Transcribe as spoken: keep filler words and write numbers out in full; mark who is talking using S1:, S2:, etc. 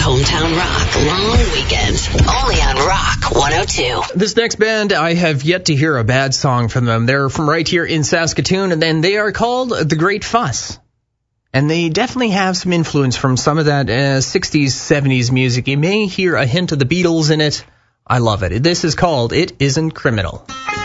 S1: Hometown Rock long weekend, only on Rock one oh two.
S2: This next band, I have yet to hear a bad song from them. They're from right here in Saskatoon, and then they are called The Great Fuss. And they definitely have some influence from some of that uh, sixties, seventies music. You may hear a hint of the Beatles in it. I love it. This is called It Isn't Criminal.